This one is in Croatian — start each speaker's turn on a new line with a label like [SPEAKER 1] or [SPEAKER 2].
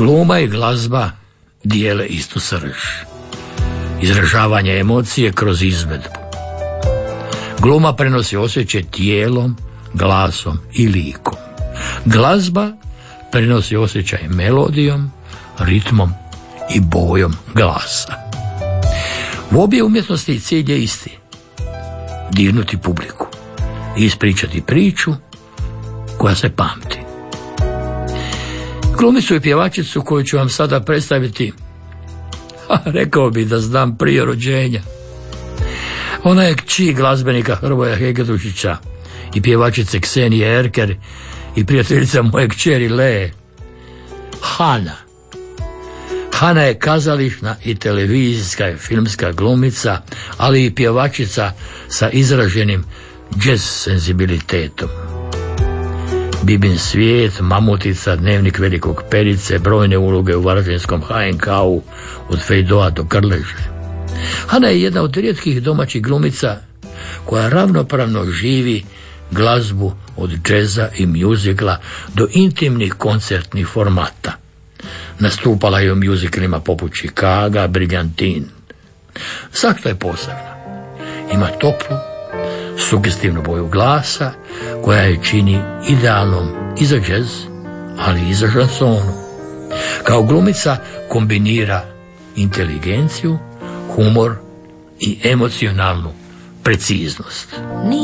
[SPEAKER 1] Gluma i glazba dijele istu srž. Izražavanje emocije kroz izvedbu. Gluma prenosi osjećaj tijelom, glasom i likom. Glazba prenosi osjećaj melodijom, ritmom i bojom glasa. U obje umjetnosti cilj je isti. Dirnuti publiku i ispričati priču koja se pamti. Glumicu i pjevačicu koju ću vam sada predstaviti, rekao bih da znam prije rođenja. Ona je kći glazbenika Hrvoja Hegedushića i pjevačice Ksenije Erker i prijateljica moje kćeri Lee. Hana je kazališna i televizijska i filmska glumica, ali i pjevačica sa izraženim jazz senzibilitetom. Bibin svijet, Mamutica, Dnevnik velikog Perice, brojne uloge u varaždinskom HNK-u od Fejdoa do Krleže. Hana je jedna od rijetkih domaćih glumica koja ravnopravno živi glazbu od džeza i mjuzikla do intimnih koncertnih formata. Nastupala je u mjuziklima poput Chicaga, Briljantin. Zašto je posebna? Ima toplu, sugestivnu boju glasa koja je čini idealnom i za džez, ali i za šansonu. Kao glumica kombinira inteligenciju, humor i emocionalnu preciznost.